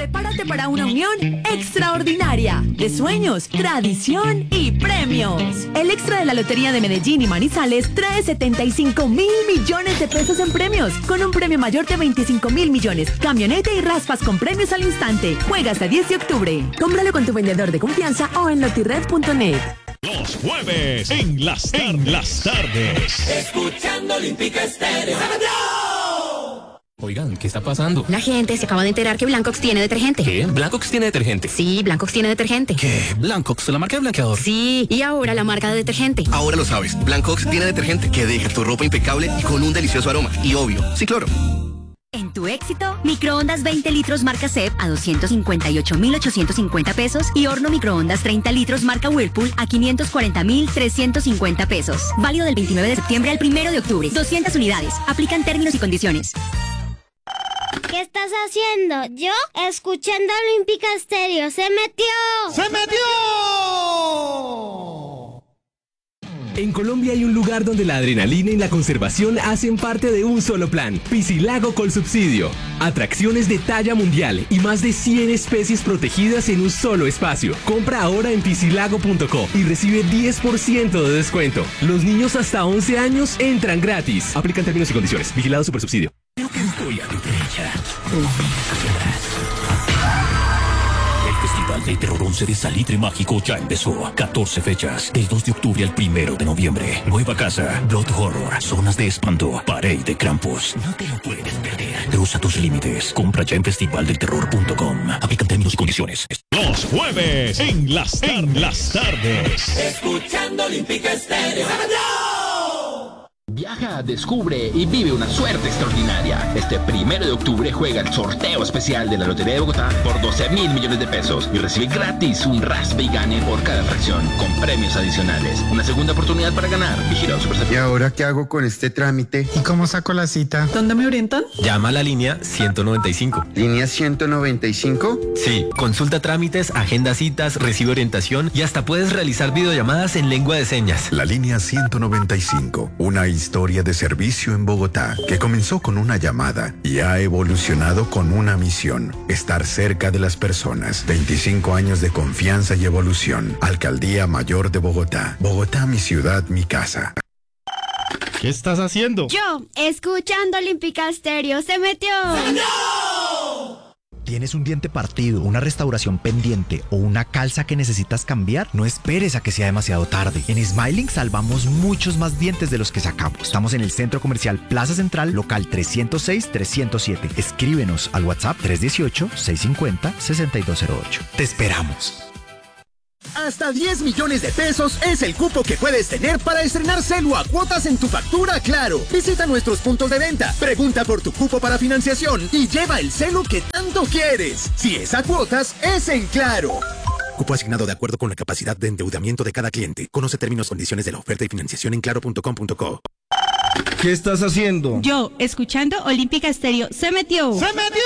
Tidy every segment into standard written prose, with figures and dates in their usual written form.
Prepárate para una unión extraordinaria de sueños, tradición y premios. El extra de la Lotería de Medellín y Manizales trae 75.000 millones de pesos en premios, con un premio mayor de 25.000 millones, camioneta y raspas con premios al instante. Juega hasta 10 de octubre. Cómpralo con tu vendedor de confianza o en lotired.net. Los jueves en las tardes. Escuchando Olímpica Estéreo. Oigan, ¿qué está pasando? La gente se acaba de enterar que Blancox tiene detergente. ¿Qué? ¿Blancox tiene detergente? Sí, Blancox tiene detergente. ¿Qué? ¿Blancox, la marca de blanqueador? Sí, y ahora la marca de detergente. Ahora lo sabes. Blancox tiene detergente que deja tu ropa impecable y con un delicioso aroma. Y obvio, sin cloro. En tu éxito, microondas 20 litros marca CEP a 258.850 pesos y horno microondas 30 litros marca Whirlpool a 540.350 pesos. Válido del 29 de septiembre al 1 de octubre. 200 unidades. Aplican términos y condiciones. ¿Qué estás haciendo? ¿Yo? Escuchando Olímpica Estéreo. ¡Se metió! ¡Se metió! En Colombia hay un lugar donde la adrenalina y la conservación hacen parte de un solo plan. Piscilago Colsubsidio. Atracciones de talla mundial y más de 100 especies protegidas en un solo espacio. Compra ahora en piscilago.co y recibe 10% de descuento. Los niños hasta 11 años entran gratis. Aplican términos y condiciones. Vigilado Supersubsidio. Creo que estoy a tu derecha. El Festival del Terror 11 de Salitre Mágico ya empezó. 14 fechas, del 2 de octubre al 1 de noviembre. Nueva casa, Blood Horror, zonas de espanto, Parade de Krampus. No te lo puedes perder. Cruza tus límites. Compra ya en festivaldelterror.com. Aplican términos y condiciones. Los jueves en las tardes. Escuchando Olímpica Estéreo. Viaja, descubre y vive una suerte extraordinaria. Este 1 de octubre juega el sorteo especial de la Lotería de Bogotá por 12.000 millones de pesos y recibe gratis un raspe y gane por cada fracción con premios adicionales. Una segunda oportunidad para ganar. Vigilado Supersubsidio. ¿Y ahora qué hago con este trámite? ¿Y cómo saco la cita? ¿Dónde me orientan? Llama a la línea 195. ¿Línea 195? Sí, consulta trámites, agenda citas, recibe orientación y hasta puedes realizar videollamadas en lengua de señas. La línea 195, una historia de servicio en Bogotá que comenzó con una llamada y ha evolucionado con una misión: estar cerca de las personas. 25 años de confianza y evolución. Alcaldía Mayor de Bogotá. Bogotá, mi ciudad, mi casa. ¿Qué estás haciendo? Yo, escuchando Olímpica Estéreo. ¡Se metió! ¡Se metió! ¿Tienes un diente partido, una restauración pendiente o una calza que necesitas cambiar? No esperes a que sea demasiado tarde. En Smiling salvamos muchos más dientes de los que sacamos. Estamos en el Centro Comercial Plaza Central, local 306-307. Escríbenos al WhatsApp 318-650-6208. Te esperamos. Hasta 10 millones de pesos es el cupo que puedes tener para estrenar Celu a cuotas en tu factura Claro. Visita nuestros puntos de venta, pregunta por tu cupo para financiación y lleva el Celu que tanto quieres. Si es a cuotas, es en Claro. Cupo asignado de acuerdo con la capacidad de endeudamiento de cada cliente. Conoce términos y condiciones de la oferta y financiación en claro.com.co. ¿Qué estás haciendo? Yo, escuchando Olímpica Estéreo. ¡Se metió! ¡Se metió!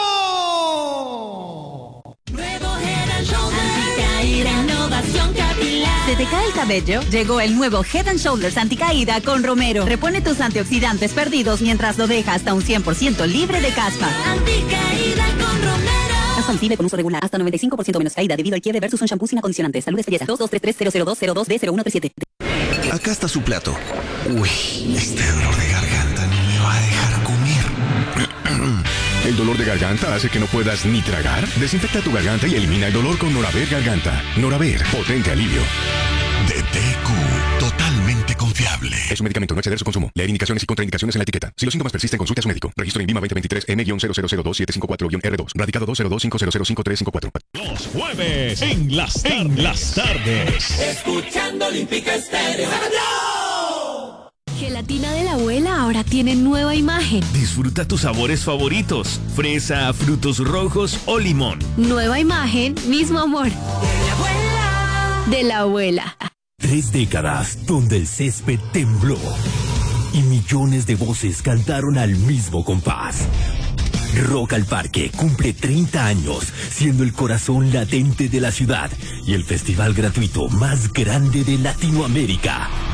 Nuevo Head and Shoulders. Anticaída, innovación capilar. ¿Se te cae el cabello? Llegó el nuevo Head and Shoulders Anticaída con Romero. Repone tus antioxidantes perdidos mientras lo deja hasta un 100% libre de caspa. Anticaída con Romero. Sensible con uso regular. Hasta 95% menos caída debido al quiebre versus un shampoo sin acondicionante. Salud es belleza. 223300202D0137. Acá está su plato. Uy, este dolor de garganta no me va a dejar comer. ¿El dolor de garganta hace que no puedas ni tragar? Desinfecta tu garganta y elimina el dolor con Noraver Garganta. Noraver, potente alivio. De TQ, totalmente confiable. Es un medicamento, no exceder su consumo. Leer indicaciones y contraindicaciones en la etiqueta. Si los síntomas persisten, consulte a su médico. Registro INVIMA 2023 M-0002754-R2. Radicado 202-500-5354. Los jueves en las tardes. Escuchando Olímpica Estéreo. Gelatina de la abuela ahora tiene nueva imagen. Disfruta tus sabores favoritos: fresa, frutos rojos o limón. Nueva imagen, mismo amor. De la abuela. De la abuela. 3 décadas donde el césped tembló y millones de voces cantaron al mismo compás. Rock al Parque cumple 30 años, siendo el corazón latente de la ciudad y el festival gratuito más grande de Latinoamérica.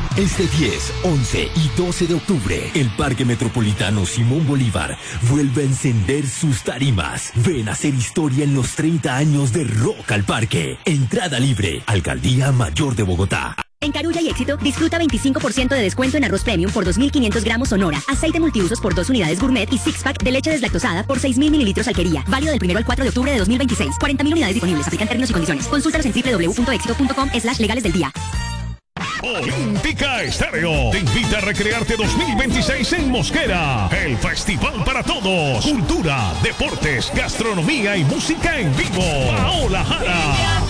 Este 10, 11 y 12 de octubre, el Parque Metropolitano Simón Bolívar vuelve a encender sus tarimas. Ven a hacer historia en los 30 años de Rock al Parque. Entrada libre. Alcaldía Mayor de Bogotá. En Carulla y Éxito, disfruta 25% de descuento en arroz premium por 2.500 gramos Sonora, aceite multiusos por 2 unidades gourmet y six-pack de leche deslactosada por 6.000 mililitros Alquería. Válido del 1 al 4 de octubre de 2026. 40.000 unidades disponibles. Aplican términos y condiciones. Consúltalos en www.exito.com/legales del día. Olímpica Estéreo te invita a recrearte 2026 en Mosquera, el festival para todos. Cultura, deportes, gastronomía y música en vivo. Paola Jara,